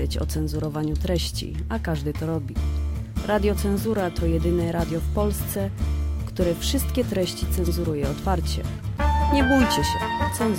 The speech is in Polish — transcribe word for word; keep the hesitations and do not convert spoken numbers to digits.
rozmawiać o cenzurowaniu treści, a każdy to robi. Radio Cenzura to jedyne radio w Polsce, które wszystkie treści cenzuruje otwarcie. Nie bójcie się, cenzura.